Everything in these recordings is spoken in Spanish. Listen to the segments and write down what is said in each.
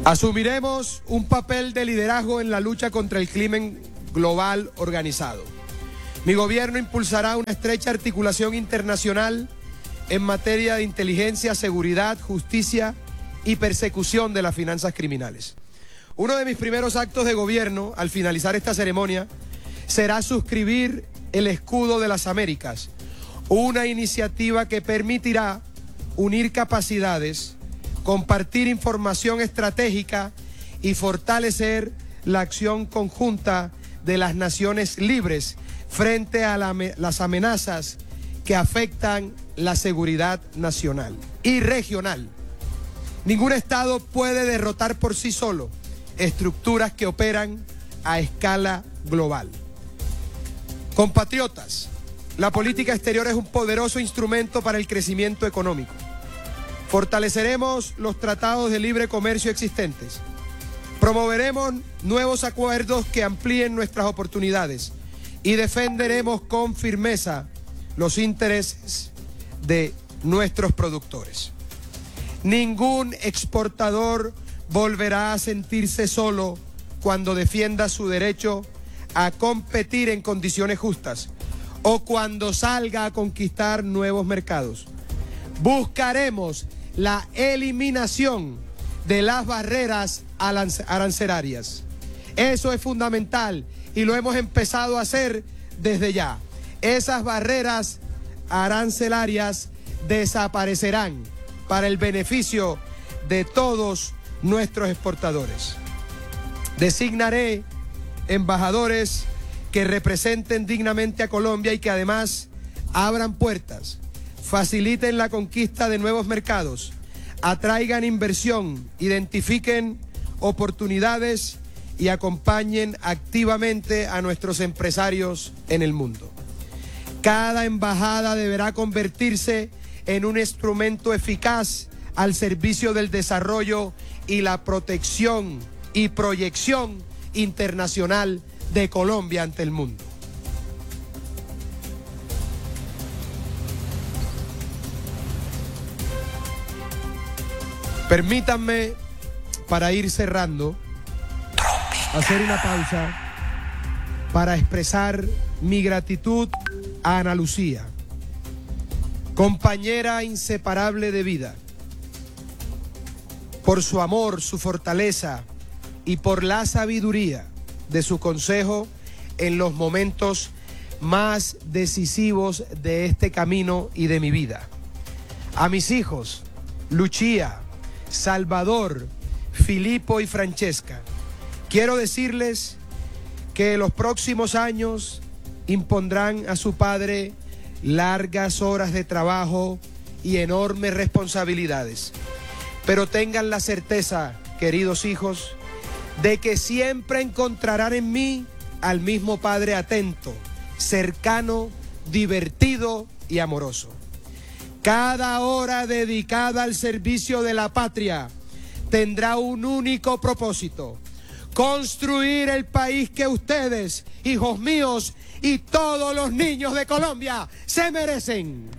Asumiremos un papel de liderazgo en la lucha contra el crimen global organizado. Mi gobierno impulsará una estrecha articulación internacional en materia de inteligencia, seguridad, justicia y persecución de las finanzas criminales. Uno de mis primeros actos de gobierno, al finalizar esta ceremonia, será suscribir el Escudo de las Américas, una iniciativa que permitirá unir capacidades, compartir información estratégica y fortalecer la acción conjunta de las naciones libres frente a las amenazas que afectan la seguridad nacional y regional. Ningún Estado puede derrotar por sí solo estructuras que operan a escala global. Compatriotas, la política exterior es un poderoso instrumento para el crecimiento económico. Fortaleceremos los tratados de libre comercio existentes. Promoveremos nuevos acuerdos que amplíen nuestras oportunidades y defenderemos con firmeza los intereses de nuestros productores. Ningún exportador volverá a sentirse solo cuando defienda su derecho a competir en condiciones justas o cuando salga a conquistar nuevos mercados. Buscaremos la eliminación de las barreras arancelarias. Eso es fundamental y lo hemos empezado a hacer desde ya. Esas barreras arancelarias desaparecerán para el beneficio de todos nuestros exportadores. Designaré embajadores que representen dignamente a Colombia y que además abran puertas, faciliten la conquista de nuevos mercados, atraigan inversión, identifiquen oportunidades y acompañen activamente a nuestros empresarios en el mundo. Cada embajada deberá convertirse en un instrumento eficaz al servicio del desarrollo y la protección y proyección internacional de Colombia ante el mundo. Permítanme, para ir cerrando, hacer una pausa para expresar mi gratitud a Ana Lucía, compañera inseparable de vida, por su amor, su fortaleza y por la sabiduría de su consejo en los momentos más decisivos de este camino y de mi vida. A mis hijos, Lucía, Salvador, Filipo y Francesca, quiero decirles que los próximos años impondrán a su padre largas horas de trabajo y enormes responsabilidades. Pero tengan la certeza, queridos hijos, de que siempre encontrarán en mí al mismo padre atento, cercano, divertido y amoroso. Cada hora dedicada al servicio de la patria tendrá un único propósito: construir el país que ustedes, hijos míos, y todos los niños de Colombia se merecen.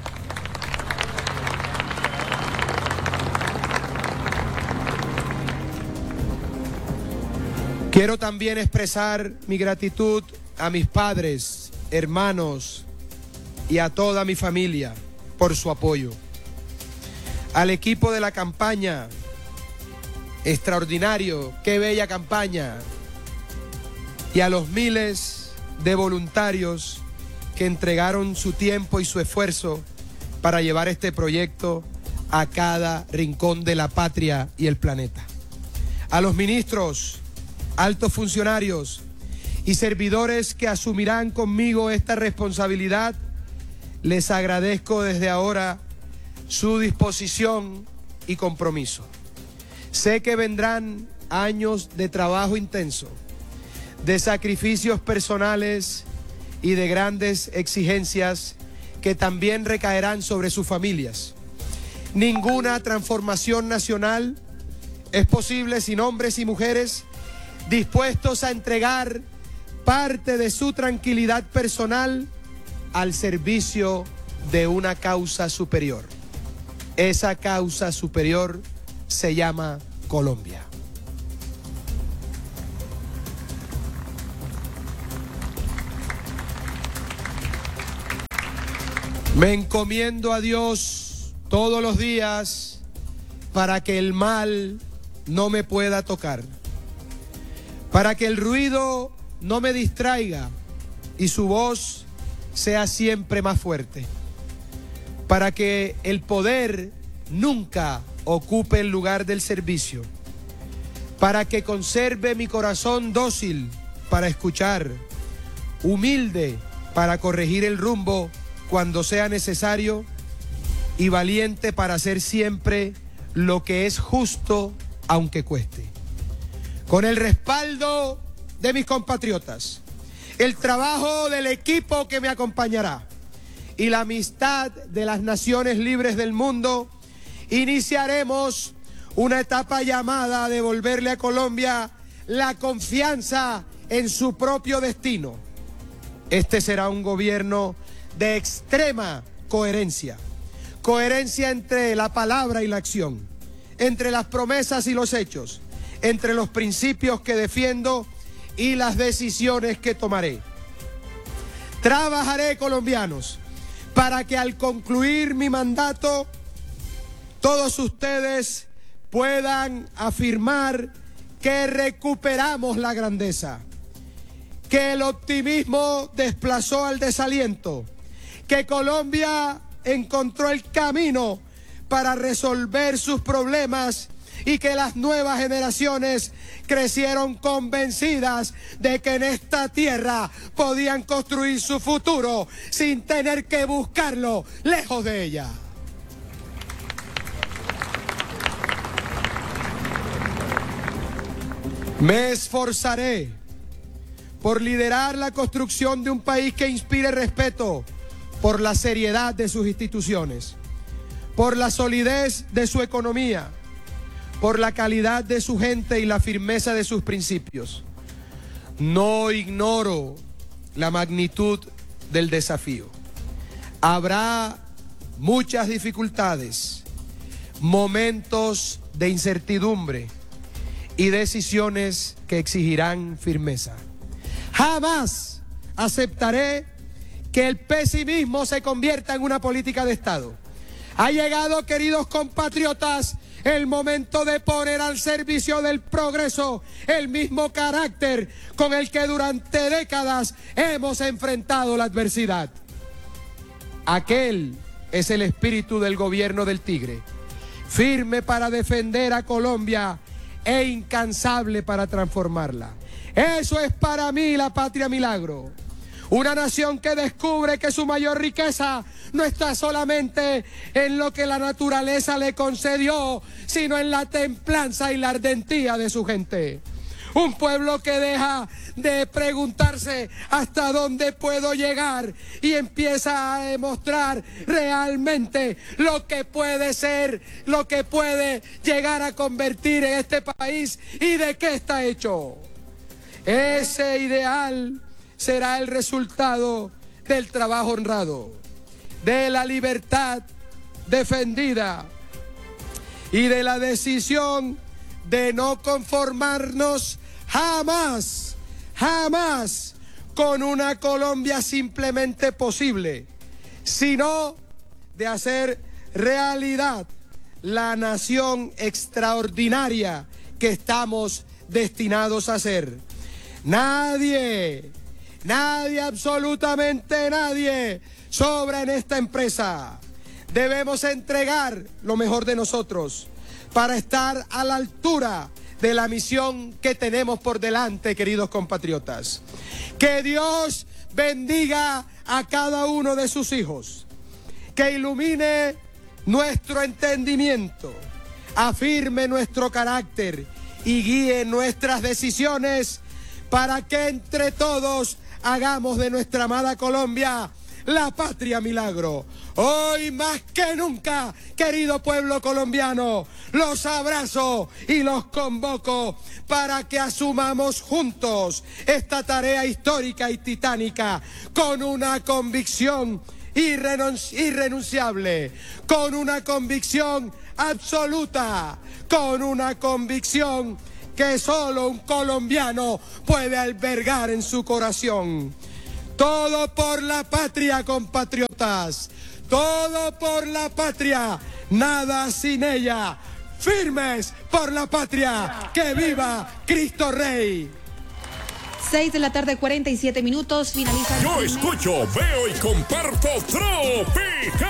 Quiero también expresar mi gratitud a mis padres, hermanos y a toda mi familia por su apoyo. Al equipo de la campaña, extraordinario, qué bella campaña. Y a los miles de voluntarios que entregaron su tiempo y su esfuerzo para llevar este proyecto a cada rincón de la patria y el planeta. A los ministros, altos funcionarios y servidores que asumirán conmigo esta responsabilidad, les agradezco desde ahora su disposición y compromiso. Sé que vendrán años de trabajo intenso, de sacrificios personales y de grandes exigencias que también recaerán sobre sus familias. Ninguna transformación nacional es posible sin hombres y mujeres dispuestos a entregar parte de su tranquilidad personal al servicio de una causa superior. Esa causa superior se llama Colombia. Me encomiendo a Dios todos los días para que el mal no me pueda tocar, para que el ruido no me distraiga y su voz sea siempre más fuerte, para que el poder nunca ocupe el lugar del servicio, para que conserve mi corazón dócil para escuchar, humilde para corregir el rumbo cuando sea necesario y valiente para hacer siempre lo que es justo aunque cueste. Con el respaldo de mis compatriotas, el trabajo del equipo que me acompañará y la amistad de las naciones libres del mundo, iniciaremos una etapa llamada a devolverle a Colombia la confianza en su propio destino. Este será un gobierno de extrema coherencia. Coherencia entre la palabra y la acción, entre las promesas y los hechos, entre los principios que defiendo y las decisiones que tomaré. Trabajaré, colombianos, para que al concluir mi mandato, todos ustedes puedan afirmar que recuperamos la grandeza, que el optimismo desplazó al desaliento, que Colombia encontró el camino para resolver sus problemas y que las nuevas generaciones crecieron convencidas de que en esta tierra podían construir su futuro sin tener que buscarlo lejos de ella. Me esforzaré por liderar la construcción de un país que inspire respeto por la seriedad de sus instituciones, por la solidez de su economía, por la calidad de su gente y la firmeza de sus principios. No ignoro la magnitud del desafío. Habrá muchas dificultades, momentos de incertidumbre y decisiones que exigirán firmeza. Jamás aceptaré que el pesimismo se convierta en una política de Estado. Ha llegado, queridos compatriotas, el momento de poner al servicio del progreso el mismo carácter con el que durante décadas hemos enfrentado la adversidad. Aquel es el espíritu del gobierno del Tigre, firme para defender a Colombia e incansable para transformarla. Eso es para mí la patria milagro. Una nación que descubre que su mayor riqueza no está solamente en lo que la naturaleza le concedió, sino en la templanza y la ardentía de su gente. Un pueblo que deja de preguntarse hasta dónde puedo llegar y empieza a demostrar realmente lo que puede ser, lo que puede llegar a convertir en este país y de qué está hecho. Ese ideal será el resultado del trabajo honrado, de la libertad defendida y de la decisión de no conformarnos jamás, jamás con una Colombia simplemente posible, sino de hacer realidad la nación extraordinaria que estamos destinados a ser. Nadie, absolutamente nadie sobra en esta empresa. Debemos entregar lo mejor de nosotros para estar a la altura de la misión que tenemos por delante, queridos compatriotas. Que Dios bendiga a cada uno de sus hijos, que ilumine nuestro entendimiento, afirme nuestro carácter y guíe nuestras decisiones para que entre todos hagamos de nuestra amada Colombia la patria milagro. Hoy más que nunca, querido pueblo colombiano, los abrazo y los convoco para que asumamos juntos esta tarea histórica y titánica con una convicción irrenunciable, con una convicción absoluta, con una convicción que solo un colombiano puede albergar en su corazón. Todo por la patria, compatriotas. Todo por la patria, nada sin ella. Firmes por la patria, que viva Cristo Rey. 6 de la tarde, 47 minutos, finaliza. Yo escucho, veo y comparto Tropicana.